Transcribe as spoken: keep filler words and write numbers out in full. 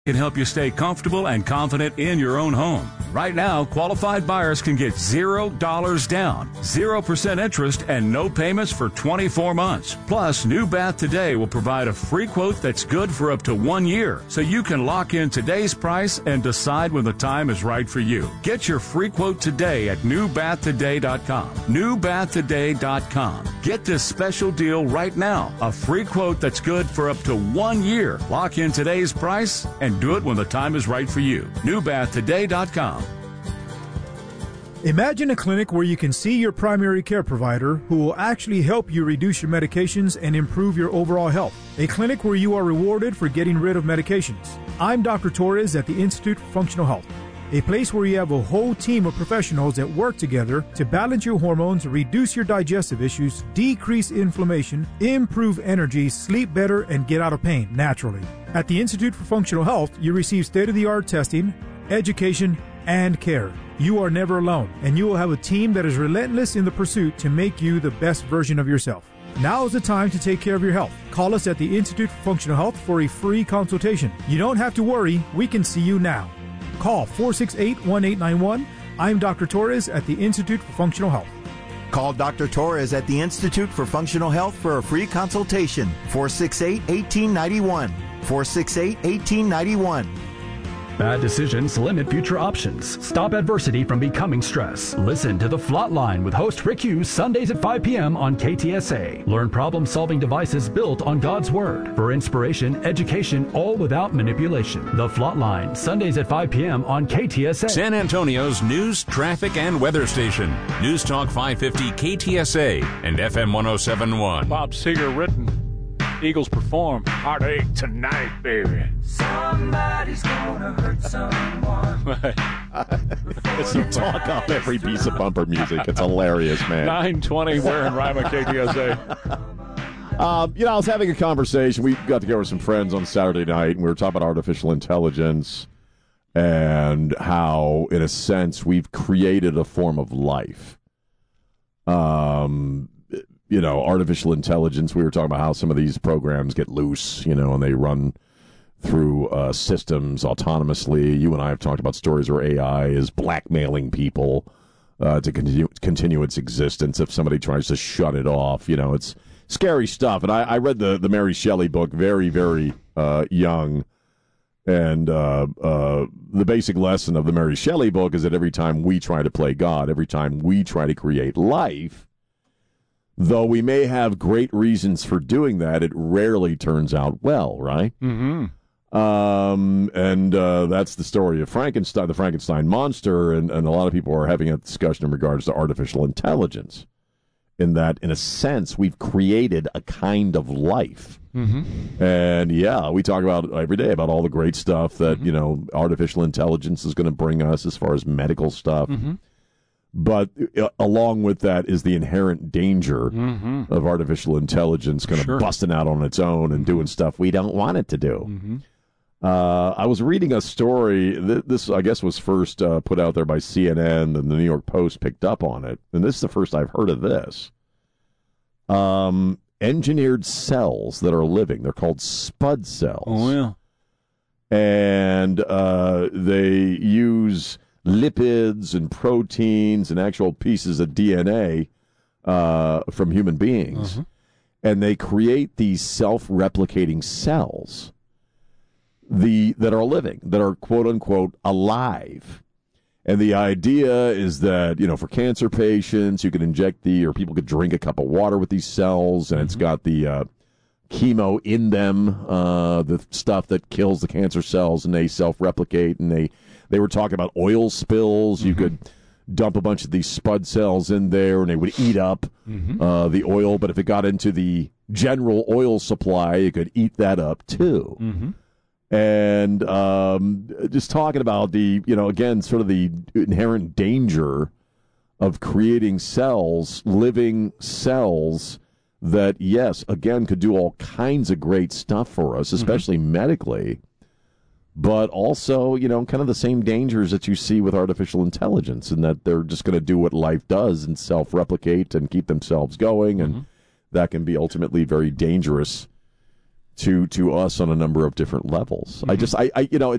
can help you stay comfortable and confident in your own home. Right now, qualified buyers can get zero dollars down, zero percent interest, and no payments for twenty-four months. Plus, New Bath Today will provide a free quote that's good for up to one year, so you can lock in today's price and decide when the time is right for you. Get your free quote today at new bath today dot com. new bath today dot com. Get this special deal right now. A free quote that's good for up to one year. Lock in today's price and do it when the time is right for you. new bath today dot com. Imagine a clinic where you can see your primary care provider who will actually help you reduce your medications and improve your overall health. A clinic where you are rewarded for getting rid of medications. I'm Doctor Torres at the Institute for Functional Health. A place where you have a whole team of professionals that work together to balance your hormones, reduce your digestive issues, decrease inflammation, improve energy, sleep better, and get out of pain naturally. At the Institute for Functional Health, you receive state-of-the-art testing, education, and care. You are never alone, and you will have a team that is relentless in the pursuit to make you the best version of yourself. Now is the time to take care of your health. Call us at the Institute for Functional Health for a free consultation. You don't have to worry. We can see you now. Call four six eight, one eight nine one. I'm Doctor Torres at the Institute for Functional Health. Call Doctor Torres at the Institute for Functional Health for a free consultation. four six eight, one eight nine one. four six eight, one eight nine one. Bad decisions limit future options. Stop adversity from becoming stress. Listen to The Flatline with host Rick Hughes Sundays at five p.m. on K T S A. Learn problem-solving devices built on God's Word. For inspiration, education, all without manipulation. The Flatline, Sundays at five p.m. on K T S A. San Antonio's news, traffic, and weather station. News Talk five fifty K T S A and F M one oh seven point one. Bob Seger written. Eagles perform. Heartache tonight, baby. Somebody's gonna hurt someone. It's some talk on every piece of bumper music. It's hilarious, man. nine twenty, we're in Rima, K T S A. Um, you know, I was having a conversation. We got together with some friends on Saturday night, and we were talking about artificial intelligence and how, in a sense, we've created a form of life. Um... You know, artificial intelligence, we were talking about how some of these programs get loose, you know, and they run through uh, systems autonomously. You and I have talked about stories where A I is blackmailing people uh, to continue, continue its existence if somebody tries to shut it off. You know, it's scary stuff. And I, I read the, the Mary Shelley book very, very uh, young. And uh, uh, the basic lesson of the Mary Shelley book is that every time we try to play God, every time we try to create life, though we may have great reasons for doing that, it rarely turns out well, right? Mm-hmm. Um, and uh, that's the story of Frankenstein, the Frankenstein monster, and, and a lot of people are having a discussion in regards to artificial intelligence, in that, in a sense, we've created a kind of life. Mm-hmm. And, yeah, we talk about every day about all the great stuff that, mm-hmm. you know, artificial intelligence is going to bring us as far as medical stuff. Mm-hmm. But uh, along with that is the inherent danger mm-hmm. of artificial intelligence kind of sure. busting out on its own and doing stuff we don't want it to do. Mm-hmm. Uh, I was reading a story. Th- this, I guess, was first uh, put out there by C N N, and the New York Post picked up on it. And this is the first I've heard of this. Um, engineered cells that are living. They're called spud cells. Oh, yeah. And uh, they use lipids and proteins and actual pieces of D N A uh, from human beings. Uh-huh. And they create these self-replicating cells the that are living, that are quote-unquote alive. And the idea is that, you know, for cancer patients, you could inject the, or people could drink a cup of water with these cells, and mm-hmm. it's got the uh, chemo in them, uh, the stuff that kills the cancer cells, and they self-replicate, and they They were talking about oil spills. Mm-hmm. You could dump a bunch of these spud cells in there, and they would eat up mm-hmm. uh, the oil. But if it got into the general oil supply, it could eat that up too. Mm-hmm. And um, just talking about the, you know, again, sort of the inherent danger of creating cells, living cells that, yes, again, could do all kinds of great stuff for us, especially mm-hmm. medically. But also, you know, kind of the same dangers that you see with artificial intelligence, in that they're just going to do what life does and self-replicate and keep themselves going, and mm-hmm. that can be ultimately very dangerous to to us on a number of different levels. Mm-hmm. I just, I, I, you know,